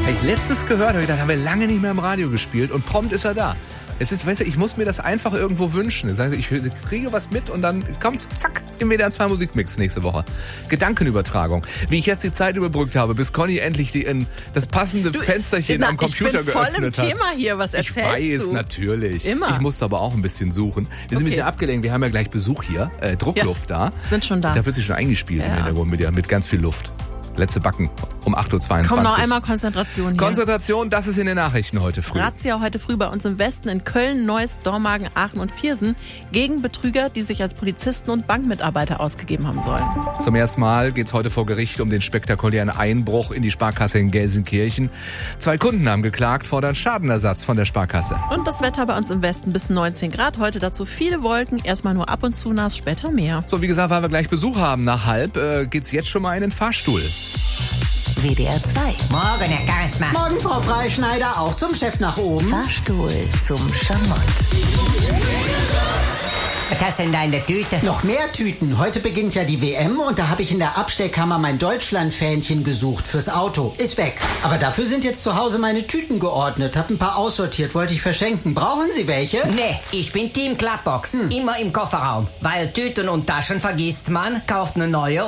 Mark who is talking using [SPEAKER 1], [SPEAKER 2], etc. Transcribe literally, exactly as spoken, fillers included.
[SPEAKER 1] Hab ich letztes gehört, habe ich gedacht, haben wir lange nicht mehr im Radio gespielt und prompt ist er da. Es ist, weißt du, ich muss mir das einfach irgendwo wünschen. Das heißt, ich kriege was mit und dann kommt's, zack, im W D R zwei Musikmix nächste Woche. Gedankenübertragung. Wie ich jetzt die Zeit überbrückt habe, bis Conny endlich die in das passende du, Fensterchen na, am Computer geöffnet hat. Ich bin voll im
[SPEAKER 2] Thema hier, was erzählst
[SPEAKER 1] Ich weiß,
[SPEAKER 2] du?
[SPEAKER 1] natürlich.
[SPEAKER 2] Immer.
[SPEAKER 1] Ich musste aber auch ein bisschen suchen. Wir sind okay. ein bisschen abgelenkt, wir haben ja gleich Besuch hier, äh, Druckluft
[SPEAKER 2] ja,
[SPEAKER 1] da.
[SPEAKER 2] Sind schon da.
[SPEAKER 1] Da wird sich schon eingespielt ja. im Hintergrund mit, mit ganz viel Luft. Letzte Backen um acht Uhr zweiundzwanzig.
[SPEAKER 2] Komm, noch einmal Konzentration hier.
[SPEAKER 1] Konzentration, das ist in den Nachrichten heute früh.
[SPEAKER 2] Razzia heute früh bei uns im Westen in Köln, Neuss, Dormagen, Aachen und Viersen gegen Betrüger, die sich als Polizisten und Bankmitarbeiter ausgegeben haben sollen.
[SPEAKER 1] Zum ersten Mal geht's heute vor Gericht um den spektakulären Einbruch in die Sparkasse in Gelsenkirchen. Zwei Kunden haben geklagt, fordern Schadenersatz von der Sparkasse.
[SPEAKER 2] Und das Wetter bei uns im Westen bis neunzehn Grad. Heute dazu viele Wolken, erstmal nur ab und zu nass, später mehr.
[SPEAKER 1] So, wie gesagt, weil wir gleich Besuch haben nach halb, äh, geht's jetzt schon mal in den Fahrstuhl.
[SPEAKER 3] W D R zwei.
[SPEAKER 4] Morgen, Herr Gassmann.
[SPEAKER 5] Morgen, Frau Freischneider, auch zum Chef nach oben.
[SPEAKER 3] Fahrstuhl zum Schamott.
[SPEAKER 4] Was hast du denn da in der Tüte?
[SPEAKER 5] Noch mehr Tüten. Heute beginnt ja die W M und da habe ich in der Abstellkammer mein Deutschland-Fähnchen gesucht fürs Auto. Ist weg. Aber dafür sind jetzt zu Hause meine Tüten geordnet. Hab ein paar aussortiert, wollte ich verschenken. Brauchen Sie welche?
[SPEAKER 4] Nee, ich bin Team Klappbox. Hm. Immer im Kofferraum. Weil Tüten und Taschen vergisst man, kauft eine neue